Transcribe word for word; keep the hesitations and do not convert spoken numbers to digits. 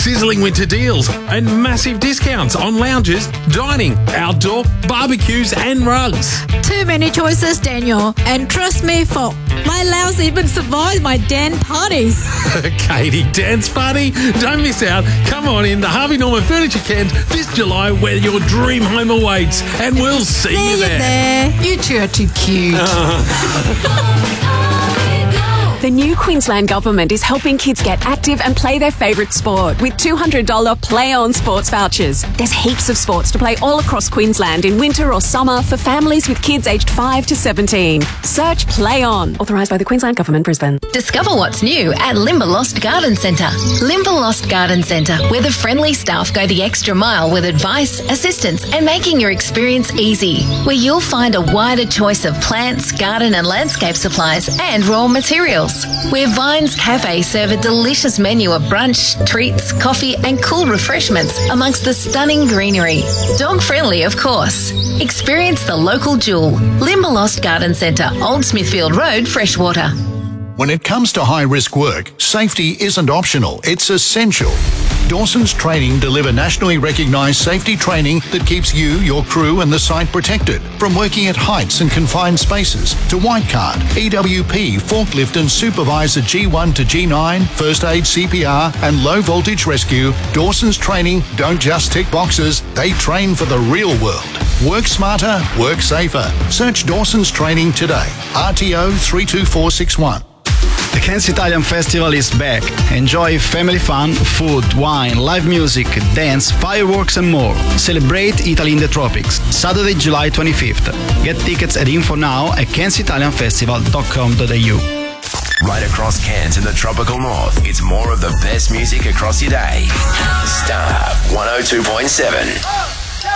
sizzling winter deals and massive discounts on lounges, dining, outdoor, barbecues and rugs. Too many choices, Daniel. And trust me, folk, my lounge even survived my dance parties. Katie, dance party? Don't miss out. Come on in the Harvey Norman Furniture Kent this July where your dream home awaits, and we'll see, See you there. there. You two are too cute. The new Queensland Government is helping kids get active and play their favourite sport with two hundred dollars Play On sports vouchers. There's heaps of sports to play all across Queensland in winter or summer for families with kids aged five to seventeen. Search Play On. Authorised by the Queensland Government, Brisbane. Discover what's new at Limberlost Garden Centre. Limberlost Garden Centre, where the friendly staff go the extra mile with advice, assistance and making your experience easy. Where you'll find a wider choice of plants, garden and landscape supplies and raw materials. Where Vines Cafe serve a delicious menu of brunch, treats, coffee and cool refreshments amongst the stunning greenery. Dog friendly, of course. Experience the local jewel. Limberlost Garden Centre, Old Smithfield Road, Freshwater. When it comes to high-risk work, safety isn't optional, it's essential. Dawson's Training deliver nationally recognised safety training that keeps you, your crew and the site protected. From working at heights and confined spaces to white card, E W P, forklift and supervisor G one to G nine, first aid, C P R and low voltage rescue, Dawson's Training don't just tick boxes, they train for the real world. Work smarter, work safer. Search Dawson's Training today. R T O three two four six one. The Cairns Italian Festival is back. Enjoy family fun, food, wine, live music, dance, fireworks and more. Celebrate Italy in the tropics. Saturday, July twenty-fifth. Get tickets at info now at cairns italian festival dot com dot a u. Right across Cairns and the tropical north, it's more of the best music across your day. Star one oh two point seven.